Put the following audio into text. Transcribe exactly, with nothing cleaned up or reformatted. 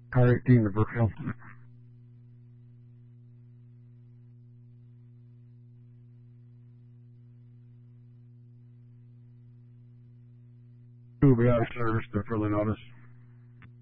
Car eighteen to Brookfield. Who will be out of service to further notice.